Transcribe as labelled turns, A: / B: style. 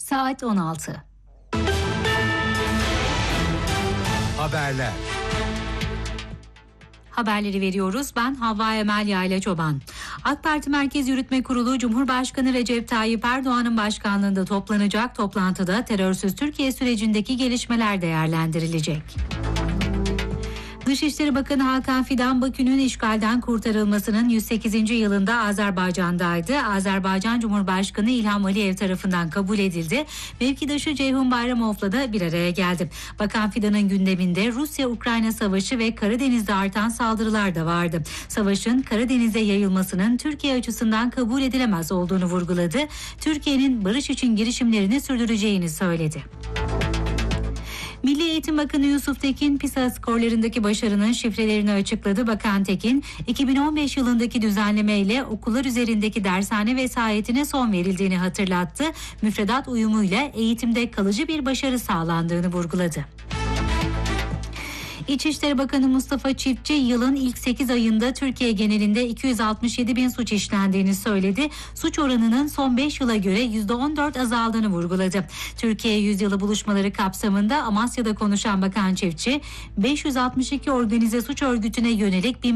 A: Saat 16.
B: Haberler.
A: Haberleri veriyoruz. Ben Havva Emel Yayla Çoban. AK Parti Merkez Yürütme Kurulu Cumhurbaşkanı Recep Tayyip Erdoğan'ın başkanlığında toplanacak toplantıda terörsüz Türkiye sürecindeki gelişmeler değerlendirilecek. Dışişleri Bakanı Hakan Fidan, Bakü'nün işgalden kurtarılmasının 108. yılında Azerbaycan'daydı. Azerbaycan Cumhurbaşkanı İlham Aliyev tarafından kabul edildi. Mevkidaşı Ceyhun Bayramov'la da bir araya geldi. Bakan Fidan'ın gündeminde Rusya-Ukrayna savaşı ve Karadeniz'de artan saldırılar da vardı. Savaşın Karadeniz'e yayılmasının Türkiye açısından kabul edilemez olduğunu vurguladı. Türkiye'nin barış için girişimlerini sürdüreceğini söyledi. Milli Eğitim Bakanı Yusuf Tekin, PISA skorlarındaki başarının şifrelerini açıkladı. Bakan Tekin, 2015 yılındaki düzenlemeyle okullar üzerindeki dershane vesayetine son verildiğini hatırlattı. Müfredat uyumuyla eğitimde kalıcı bir başarı sağlandığını vurguladı. İçişleri Bakanı Mustafa Çiftçi, yılın ilk 8 ayında Türkiye genelinde 267 bin suç işlendiğini söyledi. Suç oranının son 5 yıla göre %14 azaldığını vurguladı. Türkiye Yüzyılı buluşmaları kapsamında Amasya'da konuşan Bakan Çiftçi, 562 organize suç örgütüne yönelik